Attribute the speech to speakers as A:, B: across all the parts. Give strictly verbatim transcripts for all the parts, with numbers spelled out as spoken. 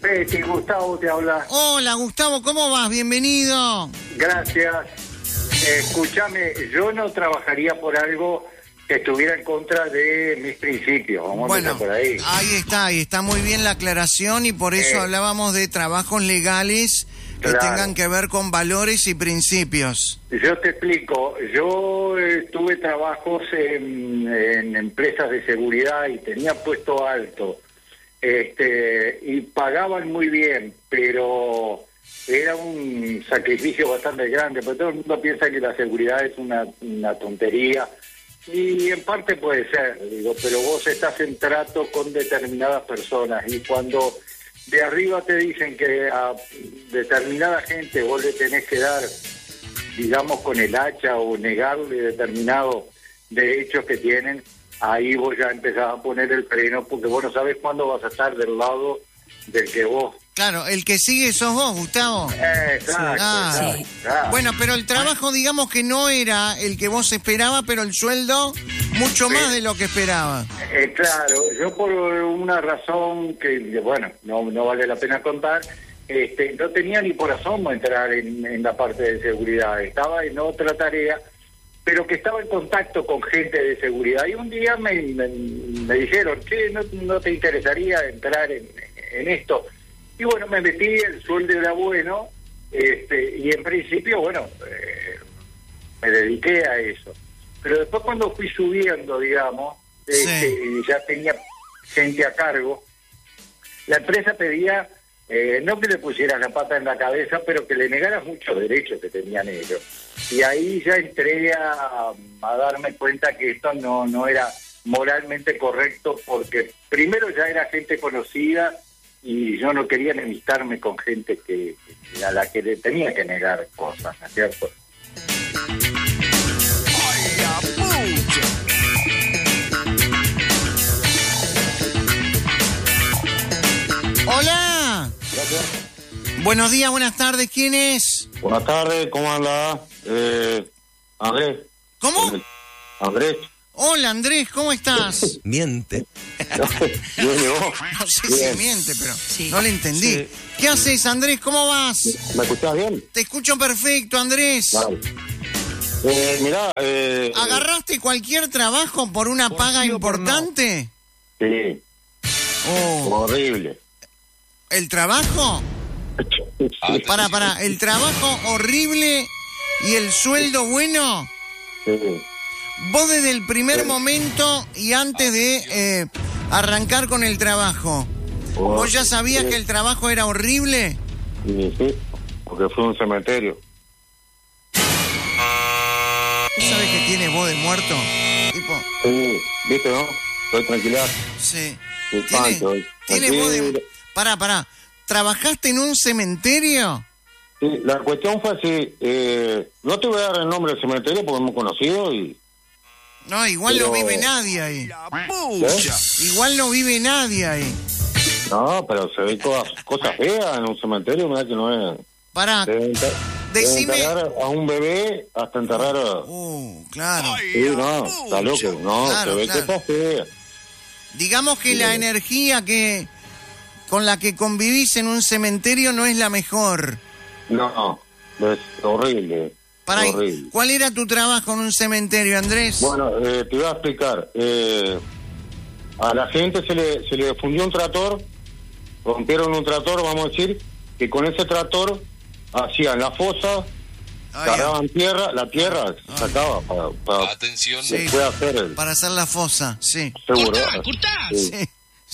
A: Betty, Gustavo te habla.
B: Hola, Gustavo, ¿cómo vas? Bienvenido.
A: Gracias. Eh, escúchame, yo no trabajaría por algo que estuviera en contra de mis principios. Vamos
B: bueno,
A: a empezar por ahí.
B: Ahí está, ahí está muy bien la aclaración y por eso
A: Eh,
B: hablábamos de trabajos legales que
A: claro.
B: tengan que ver con valores y principios.
A: Yo te explico. Yo eh, tuve trabajos en, en empresas de seguridad y tenía puesto alto. Este, y pagaban muy bien, pero era un sacrificio bastante grande, porque todo el mundo piensa que la seguridad es una, una tontería, y en parte puede ser, digo, pero vos estás en trato con determinadas personas, y cuando de arriba te dicen que a determinada gente vos le tenés que dar, digamos, con el hacha o negarle determinados derechos que tienen, ahí vos ya empezás a poner el freno, porque vos no sabés cuándo vas a estar del lado del que vos...
B: Claro, el que sigue sos vos, Gustavo.
A: Eh, exacto,
B: Ah,
A: exacto,
B: sí.
A: exacto.
B: Bueno, pero el trabajo, digamos que no era el que vos esperabas, pero el sueldo mucho
A: Sí.
B: más de lo que esperaba.
A: Eh, claro, yo por una razón que, bueno, no, no vale la pena contar, este, no tenía ni por asomo entrar en, en la parte de seguridad, estaba en otra tarea, pero que estaba en contacto con gente de seguridad. Y un día me, me, me dijeron, che, ¿no, no te interesaría entrar en, en esto? Y bueno, me metí, el sueldo era bueno, este, y en principio, bueno, eh, me dediqué a eso. Pero después cuando fui subiendo, digamos, este,
B: Sí.
A: y ya tenía gente a cargo, la empresa pedía, eh, no que le pusieras la pata en la cabeza, pero que le negaras muchos derechos que tenían ellos. Y ahí ya entré a, a darme cuenta que esto no, no era moralmente correcto, porque primero ya era gente conocida y yo no quería enemistarme con gente que, que a la que le tenía que negar cosas, ¿no es cierto?
B: Hola.
C: Gracias.
B: Buenos días, buenas tardes. ¿Quién es?
C: Buenas tardes, ¿cómo anda? Eh, Andrés.
B: ¿Cómo?
C: Andrés.
B: Hola, Andrés, ¿cómo estás?
D: Miente.
C: Bien, ¿y vos?
B: No sé
C: Bien.
B: si miente, pero no le entendí.
D: Sí.
B: ¿Qué haces, Andrés? ¿Cómo vas?
C: ¿Me escuchás bien?
B: Te escucho perfecto, Andrés.
C: Vale. Eh, mirá, eh...
B: ¿Agarraste cualquier trabajo por una
D: Por
B: paga
D: sí o por
B: importante?
C: Sí,
B: Oh,
C: horrible.
B: ¿el trabajo? Para, para, ¿el trabajo horrible y el sueldo bueno?
C: Sí.
B: Vos desde el primer
C: Sí.
B: momento y antes de eh, arrancar con el trabajo, ¿vos ya sabías
C: Sí.
B: que el trabajo era horrible?
C: Sí, sí, porque fue un cementerio.
B: ¿Sabes que tiene voz de muerto? Tipo,
C: Sí, ¿viste, no? Estoy tranquila.
B: sí.
C: Sí,
B: Tiene,
C: Pancho,
B: tiene voz de...
C: tranquilo.
B: Pará, pará. ¿Trabajaste en un cementerio?
C: Sí, la cuestión fue así, eh, no te voy a dar el nombre del cementerio porque hemos conocido y...
B: No, igual
C: Pero-
B: no vive nadie ahí.
C: ¿eh?
B: Igual no vive nadie ahí.
C: No, pero se ve todas cosas feas en un cementerio, mira que no es...
B: Pará,
C: Deben enter-
B: decime...
C: deben enterrar a un bebé hasta enterrar a...
B: Uh, claro.
C: Sí, no, está loco, no,
B: Claro,
C: se ve
B: claro.
C: cosas feas.
B: Digamos que
C: Sí.
B: la energía que con la que convivís en un cementerio no es la mejor.
C: No, no, es horrible,
B: Pará,
C: horrible.
B: ¿cuál era tu trabajo en un cementerio, Andrés?
C: Bueno, eh, te voy a explicar. Eh, a la gente se le, se le fundió un trator, rompieron un trator, vamos a decir, que con ese trator hacían la fosa,
B: Ah,
C: cargaban tierra, la tierra
B: Ah.
C: sacaba para, para
D: Atención.
B: Sí.
C: después hacer el
B: para hacer la fosa, sí.
C: seguro. Sí.
B: Sí.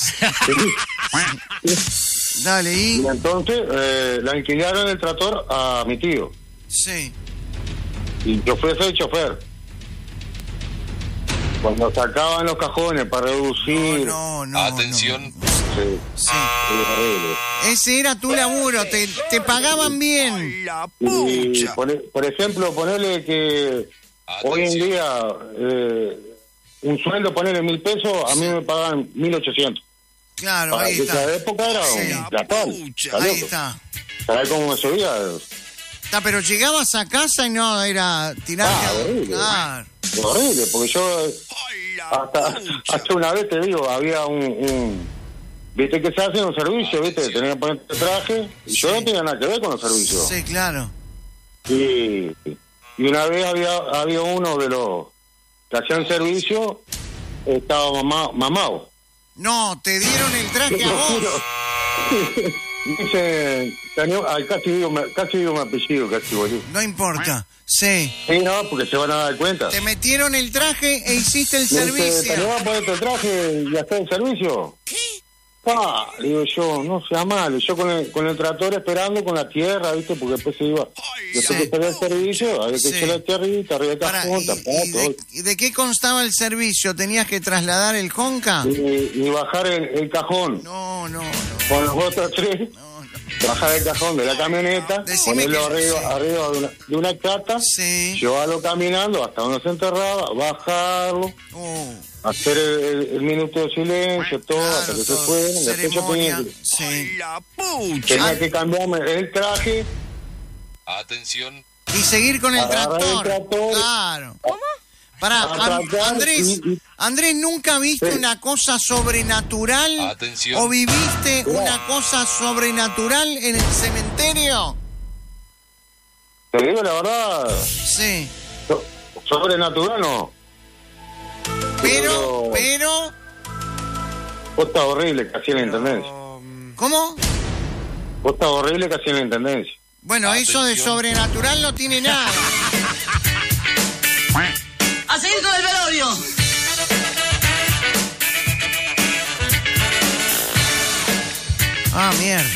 C: Sí.
B: Dale,
C: Y
B: y...
C: entonces eh, la alquilaron el trator a mi tío.
B: Sí.
C: Y yo fui ese chofer. Cuando sacaban los cajones para reducir...
B: No, no, no.
D: Atención.
B: no.
C: Sí,
B: Sí.
C: sí, horrible.
B: Ese era tu laburo, te, te pagaban bien.
C: Y por, por ejemplo, ponerle que hoy en
D: Atención.
C: día eh, un sueldo, ponerle mil pesos, a mí me pagan mil ochocientos.
B: Claro,
C: Para
B: ahí
C: esa
B: está.
C: época era
B: Sí.
C: un platón.
B: Ahí está.
C: ¿Sabés cómo me subía?
B: Está, pero llegabas a casa y no era tirar.
C: Ah, horrible.
B: Claro.
C: Horrible, porque yo hasta, hasta una vez te digo, había un, un viste que se hacen los servicios, viste, tenés que ponerte traje, y yo no tenía nada que ver con los servicios.
B: Sí, claro.
C: Y, y una vez había había uno de los que hacían servicio, estaba mamá, mamado.
B: No, te dieron el traje a vos.
C: Dice, casi digo, casi digo mi apellido, casi, boludo.
B: No importa, sí.
C: Sí, no, porque se van a dar cuenta.
B: Te metieron el traje e hiciste el
C: Dice,
B: servicio.
C: ¿te vas a poner el traje y hacer el servicio? ¿Qué? Ah, digo yo, no sea malo. Yo con el, con el tractor esperando con la tierra, ¿viste? Porque después se iba. Después
B: sí.
C: que salía el servicio, había que
B: Sí.
C: echar la tierrita, arriba de
B: Para,
C: cajón,
B: y,
C: tapar,
B: y
C: todo.
B: de, y de qué constaba el servicio? ¿Tenías que trasladar el conca?
C: Y, y bajar el, el cajón.
B: No, no, no.
C: Con los otros tres.
B: no, no.
C: Bajar el cajón de la camioneta,
B: Decime
C: ponerlo
B: que-
C: arriba,
B: sí.
C: arriba de una, de una cata,
B: Sí.
C: llevarlo caminando hasta donde se enterraba, bajarlo,
B: Oh,
C: hacer el, el- el minuto de silencio, todo,
B: claro,
C: hasta que se
B: todo.
C: fueron. Después yo tenía
B: Ceremonia.
C: que,
B: Sí.
C: tenía que cambiarme el traje,
D: Atención.
B: Y seguir con el
C: agarrar
B: tractor.
C: el tractor.
B: Claro. ¿Cómo? Pará, An-
C: Atracar
B: Andrés,
C: y- y-
B: Andrés, ¿nunca viste
C: Sí.
B: una cosa sobrenatural?
D: Atención.
B: ¿O viviste
C: Mirá.
B: una cosa sobrenatural en el cementerio?
C: te digo la verdad,
B: Sí.
C: so- sobrenatural no.
B: Pero, pero,
C: Cosa horrible que hacía la intendencia.
B: ¿cómo?
C: Cosa horrible que hacía la intendencia.
B: Bueno, eso de
D: Atención.
B: sobrenatural no tiene nada.
E: ¡A seguir con el velorio!
B: Ah, mierda.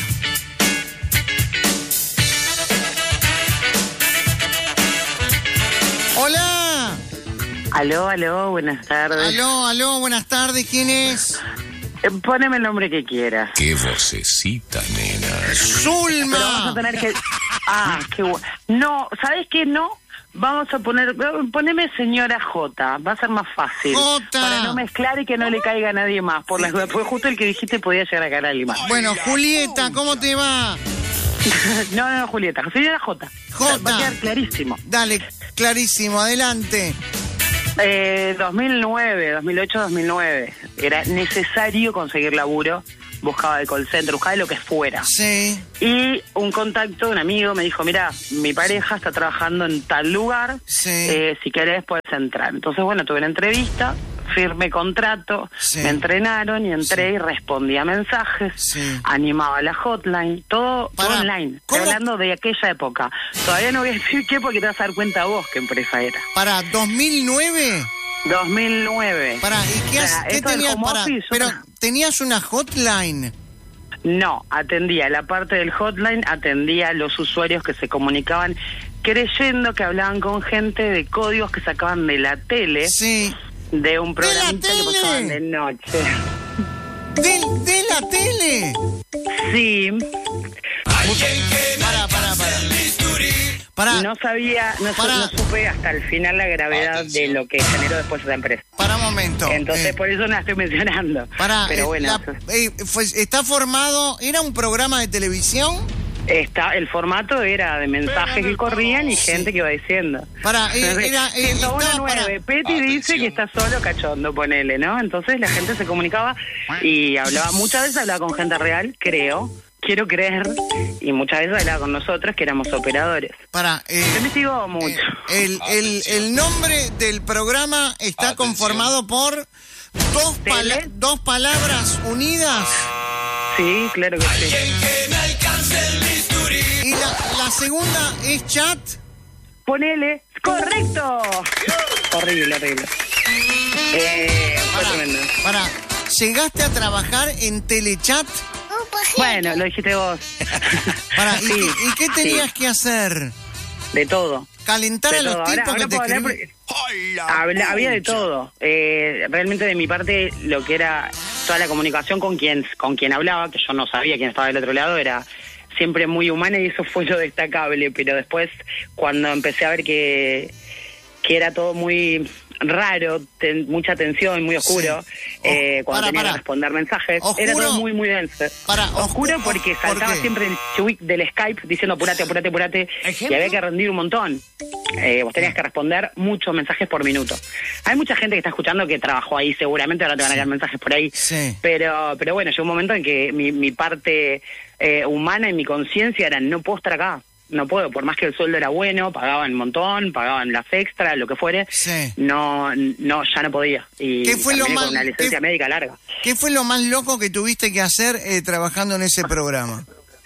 B: Hola.
F: Aló, aló, buenas tardes.
B: Aló, aló, buenas tardes. ¿Quién es?
F: Eh, Poneme el nombre que quieras.
D: Qué vocecita, nena.
F: Pero vamos a
B: Zulma.
F: tener que... Ah, qué bueno. No, ¿sabes qué? No. Vamos a poner... Poneme señora J. Va a ser más fácil.
B: Jota.
F: Para no mezclar y que no le caiga a nadie más. Por las, porque justo el que dijiste podía llegar a caer a alguien más.
B: Bueno, Julieta, ¿cómo te va?
F: No, no, no, Julieta. Señora J.
B: J.
F: Va a quedar clarísimo.
B: Dale, clarísimo, adelante.
F: Eh, dos mil nueve, dos mil ocho, dos mil nueve. Era necesario conseguir laburo. Buscaba de call center, buscaba de lo que fuera.
B: Sí,
F: Y un contacto de un amigo me dijo, mira, mi pareja está trabajando en tal lugar,
B: sí.
F: eh, si querés puedes entrar. Entonces, bueno, tuve una entrevista, firmé contrato,
B: Sí.
F: me entrenaron y entré y respondía mensajes,
B: Sí.
F: animaba la hotline, todo, todo
B: Pará,
F: online. Estoy
B: ¿cómo?
F: hablando de aquella época. Todavía no voy a decir qué porque te vas a dar cuenta vos qué empresa era.
B: Para dos mil nueve.
F: dos mil nueve.
B: Para, ¿y qué,
F: O
B: has-
F: sea,
B: qué
F: esto del
B: tenías
F: home
B: para?
F: office,
B: Pero
F: yo-
B: tenías una hotline.
F: No, atendía la parte del hotline, atendía a los usuarios que se comunicaban creyendo que hablaban con gente de códigos que sacaban de la tele,
B: Sí.
F: de un
B: la
F: programita que
B: tele!
F: pasaban de noche.
B: ¿De, de la tele?
F: Sí,
B: Para, para, para. Para,
F: y no sabía, no, su-
B: Pará.
F: no supe hasta el final la gravedad
D: Atención.
F: de lo que generó después esa empresa.
B: para un momento.
F: Entonces,
B: Eh,
F: por eso no la estoy mencionando.
B: para,
F: Pero
B: eh,
F: bueno,
B: la- eh, fue- está formado, ¿era un programa de televisión?
F: está, el formato era de mensajes que corrían y
B: Sí.
F: gente que iba diciendo.
B: Para, eh, era, eh,
F: ciento uno
B: estaba para-
F: nueve, Petty dice
D: Atención.
F: que está solo cachondo, ponele, ¿no? Entonces la gente se comunicaba y hablaba, muchas veces hablaba con gente real, creo, quiero creer, y muchas veces hablaba con nosotros que éramos operadores.
B: Para, eh,
F: Yo investigó mucho.
B: eh, el, el, el nombre del programa está
D: Atención.
B: conformado por dos, pala-
F: Tele.
B: dos palabras unidas.
F: Sí, claro que sí.
B: Y la, la segunda es chat.
F: Ponele, correcto. Horrible, horrible. Eh, fue
B: Para,
F: tremendo.
B: para, ¿llegaste a trabajar en Telechat?
F: Bueno, lo dijiste vos.
B: Para, ¿y,
F: Sí,
B: qué, y qué tenías
F: sí,
B: que hacer?
F: de todo.
B: ¿Calentar
F: De
B: a los
F: todo. Ahora-
B: tipos
F: ahora
B: que te
F: puedo hablar
B: escribían?
F: porque- Habla- había de todo. Eh, realmente de mi parte, lo que era toda la comunicación con quien, con quien hablaba, que yo no sabía quién estaba del otro lado, era siempre muy humana y eso fue lo destacable. Pero después, cuando empecé a ver que, que era todo muy raro, ten, mucha tensión, muy oscuro,
B: Sí.
F: eh,
B: Oh,
F: cuando
B: para,
F: tenía
B: para.
F: que responder mensajes.
B: ¿Oscuro?
F: Era todo muy, muy denso.
B: Para,
F: oscuro
B: oscu-
F: porque
B: ¿por
F: saltaba
B: qué?
F: siempre el tweet del Skype diciendo apurate, apurate, apurate,
B: ¿Ejemplo?
F: y había que rendir un montón. Eh, vos tenías que responder muchos mensajes por minuto. Hay mucha gente que está escuchando que trabajó ahí, seguramente ahora te van a llegar mensajes por ahí.
B: Sí.
F: Pero, pero bueno, llegó un momento en que mi, mi parte eh, humana y mi conciencia era, no puedo estar acá. No puedo, por más que el sueldo era bueno, pagaban un montón, pagaban las extras, lo que fuere,
B: Sí.
F: no, no, ya no podía. Y
B: ¿Qué fue lo
F: terminé
B: más-
F: con una licencia
B: qué-
F: médica larga.
B: ¿Qué fue lo más loco que tuviste que hacer eh, trabajando en ese programa?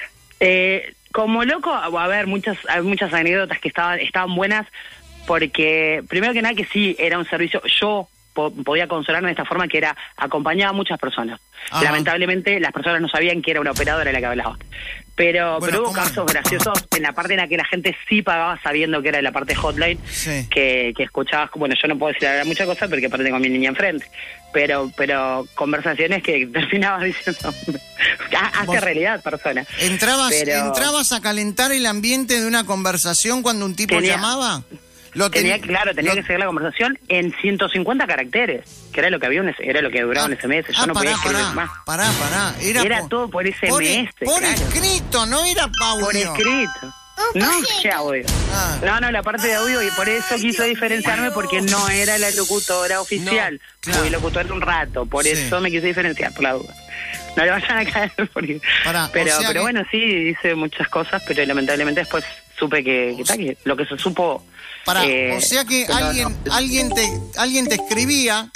F: Eh, como loco, a ver, muchas, hay muchas anécdotas que estaban, estaban buenas, porque primero que nada que sí, era un servicio, yo po- podía consolarme de esta forma, que era, acompañaba a muchas personas.
B: Ajá.
F: Lamentablemente las personas no sabían que era una operadora la que hablaba. Pero,
B: Bueno,
F: pero hubo
B: ¿cómo?
F: casos graciosos en la parte en la que la gente sí pagaba sabiendo que era la parte hotline,
B: Sí.
F: que, que escuchabas, bueno, yo no puedo decir ahora muchas cosas porque aparte tengo a mi niña enfrente, pero pero conversaciones que terminabas diciendo, hace
B: Vos-
F: realidad persona.
B: ¿Entrabas,
F: Pero-
B: ¿Entrabas a calentar el ambiente de una conversación cuando un tipo
F: Tenía-
B: llamaba? Lo
F: Tenía,
B: ten-
F: claro, tenía
B: lo-
F: que seguir la conversación en ciento cincuenta caracteres, que era lo que había un, era lo que duraba un S M S. Yo
B: ah,
F: no podía
B: pará,
F: escribir
B: pará,
F: más.
B: pará, pará. Era,
F: Era
B: por-
F: todo por S M S,
B: Por, por
F: claro.
B: escrito, no era audio.
F: Por escrito. No, ¿qué audio?
B: Ah.
F: No, no, la parte de audio, y por eso quiso diferenciarme, porque no era la locutora oficial.
B: No, claro.
F: Fui locutora un rato, por
B: Sí.
F: eso me quise diferenciar, por la duda. No le vayan a caer, porque...
B: Pará,
F: pero,
B: o sea
F: pero
B: que-
F: bueno, sí, hice muchas cosas, pero lamentablemente después supe que, que, ta, que lo que se supo...
B: Pará,
F: eh,
B: o sea que
F: no,
B: alguien,
F: no.
B: alguien te, alguien te escribía.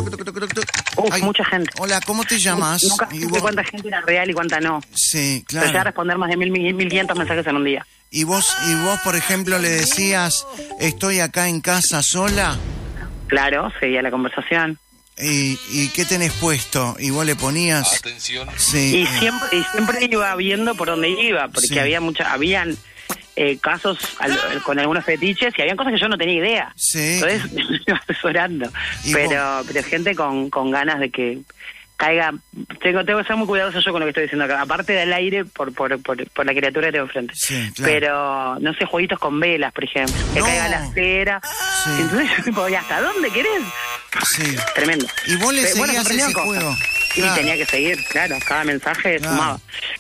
F: Uf,
B: Ay,
F: mucha gente.
B: Hola, ¿cómo te llamas?
F: Nunca
B: Y
F: supe
B: vos-
F: cuánta gente era real y cuánta no.
B: Sí,
F: Pero llegué a
B: claro.
F: responder más de mil, mil, mil quinientos mensajes en un día.
B: Y vos, y vos, por ejemplo, le decías, estoy acá en casa sola.
F: Claro, seguía la conversación.
B: ¿Y, y qué tenés puesto? Y vos le ponías.
D: Atención.
B: Sí.
F: Y
B: eh,
F: siempre y siempre iba viendo por dónde iba, porque
B: Sí.
F: había mucha, habían eh, casos al- con algunos fetiches y habían cosas que yo no tenía idea.
B: Sí.
F: Entonces me iba asesorando.
B: Y
F: Pero, pero gente con, con ganas de que caiga. Tengo, tengo que ser muy cuidadoso yo con lo que estoy diciendo acá. Aparte del aire, por, por, por, por la criatura que tengo enfrente.
B: Sí, claro.
F: Pero, no sé, jueguitos con velas, por ejemplo. Que
B: No.
F: caiga la cera.
B: Sí.
F: Entonces yo tipo, ¿y hasta dónde querés?
B: Sí.
F: Tremendo.
B: Y vos le
F: Pero, bueno,
B: seguías
F: se aprendieron
B: ese
F: cosas.
B: juego.
F: Y
B: Claro.
F: tenía que seguir, claro, cada mensaje
B: Claro.
F: sumaba.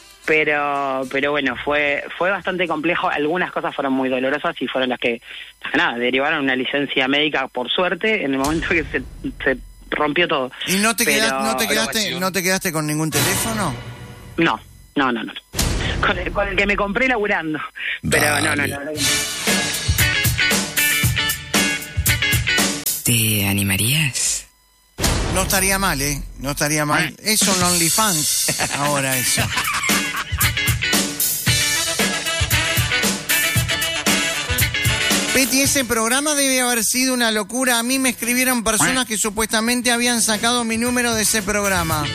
F: Pero pero bueno, fue fue bastante complejo. Algunas cosas fueron muy dolorosas y fueron las que, las que nada, derivaron una licencia médica, por suerte, en el momento que se, se rompió todo.
B: ¿Y no te,
F: Pero-
B: quedaste, no, te quedaste,
D: Grabación.
B: no te quedaste con ningún teléfono?
F: No, no, no, no. Con el, con el que me compré laburando. Pero no, no, no. no.
G: ¿Te animarías?
B: No estaría mal, ¿eh? No estaría mal. Es un OnlyFans ahora eso. Peti, ese programa debe haber sido una locura. A mí me escribieron personas que supuestamente habían sacado mi número de ese programa.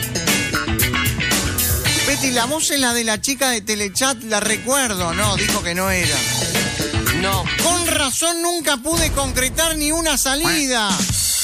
B: Peti, la voz es la de la chica de Telechat, la recuerdo. No, dijo que no era.
G: No.
B: Con razón nunca pude concretar ni una salida.